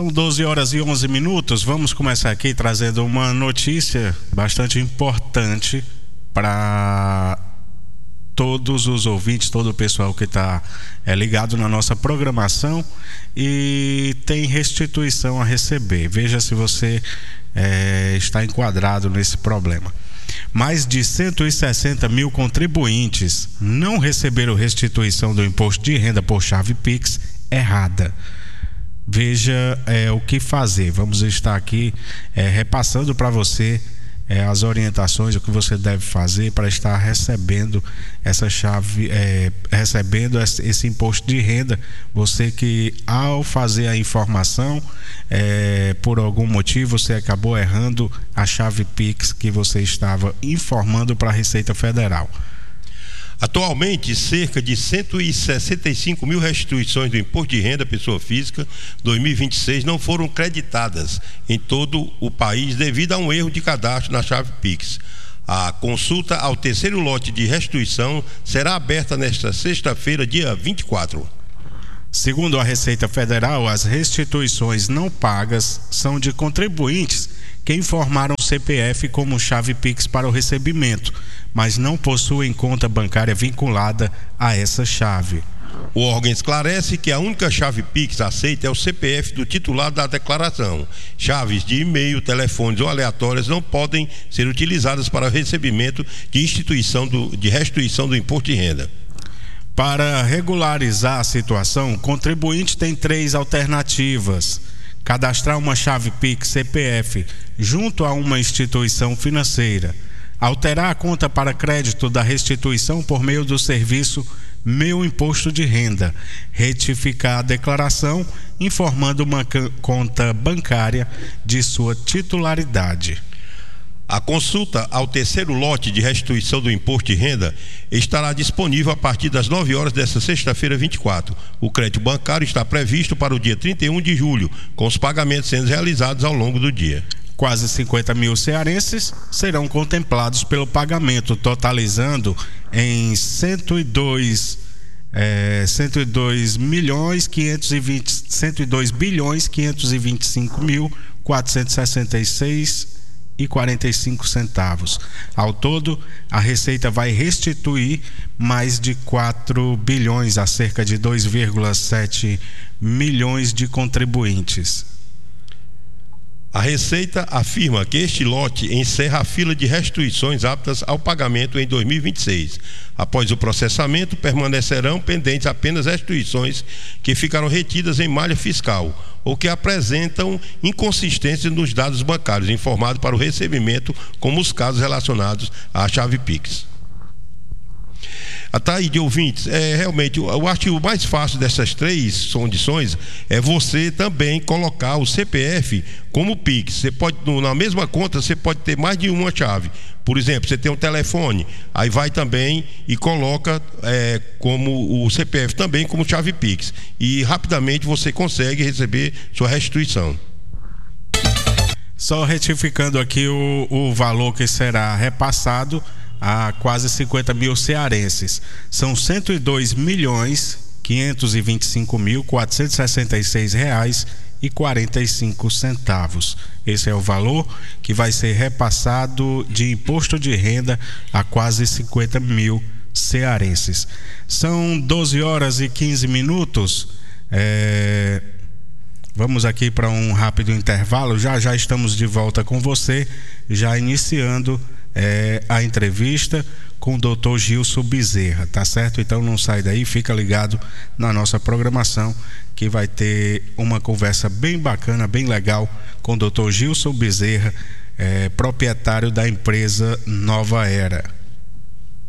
São 12 horas e 11 minutos. Vamos começar aqui trazendo uma notícia bastante importante para todos os ouvintes, todo o pessoal que está ligado na nossa programação e tem restituição a receber. Veja se você está enquadrado nesse problema. Mais de 160 mil contribuintes não receberam restituição do imposto de renda por chave Pix errada. Veja o que fazer. Vamos estar aqui repassando para você as orientações, o que você deve fazer para estar recebendo essa chave, recebendo esse imposto de renda. Você que ao fazer a informação, por algum motivo você acabou errando a chave Pix que você estava informando para a Receita Federal. Atualmente, cerca de 165 mil restituições do Imposto de Renda Pessoa Física 2026 não foram creditadas em todo o país devido a um erro de cadastro na chave Pix. A consulta ao terceiro lote de restituição será aberta nesta sexta-feira, dia 24. Segundo a Receita Federal, as restituições não pagas são de contribuintes que informaram o CPF como chave Pix para o recebimento, mas não possuem conta bancária vinculada a essa chave. O órgão esclarece que a única chave Pix aceita é o CPF do titular da declaração. Chaves de e-mail, telefones ou aleatórias não podem ser utilizadas para o recebimento de restituição do imposto de renda. Para regularizar a situação, o contribuinte tem 3 alternativas: cadastrar uma chave Pix CPF junto a uma instituição financeira, alterar a conta para crédito da restituição por meio do serviço Meu Imposto de Renda, retificar a declaração informando uma conta bancária de sua titularidade. A consulta ao terceiro lote de restituição do imposto de renda estará disponível a partir das 9 horas desta sexta-feira 24. O crédito bancário está previsto para o dia 31 de julho, com os pagamentos sendo realizados ao longo do dia. Quase 50 mil cearenses serão contemplados pelo pagamento, totalizando em 102 bilhões 525 mil 466,45 centavos. Ao todo, a Receita vai restituir mais de 4 bilhões a cerca de 2,7 milhões de contribuintes. A Receita afirma que este lote encerra a fila de restituições aptas ao pagamento em 2026. Após o processamento, permanecerão pendentes apenas restituições que ficaram retidas em malha fiscal ou que apresentam inconsistências nos dados bancários informados para o recebimento, como os casos relacionados à chave Pix. Tá aí de ouvintes, realmente eu acho que o mais fácil dessas 3 condições é você também colocar o CPF como Pix. Você pode, na mesma conta, você pode ter mais de uma chave. Por exemplo, você tem um telefone, aí vai também e coloca como o CPF também como chave Pix. E rapidamente você consegue receber sua restituição. Só retificando aqui o valor que será repassado a quase 50 mil cearenses. São 102 milhões 525 mil 466 reais e 45 centavos. Esse é o valor que vai ser repassado de imposto de renda a quase 50 mil cearenses. São 12 horas e 15 minutos. Vamos aqui para um rápido intervalo. Já estamos de volta com você, já iniciando a entrevista com o Dr. Gilson Bezerra, tá certo? Então não sai daí, fica ligado na nossa programação que vai ter uma conversa bem bacana, bem legal com o Dr. Gilson Bezerra, proprietário da empresa Nova Era.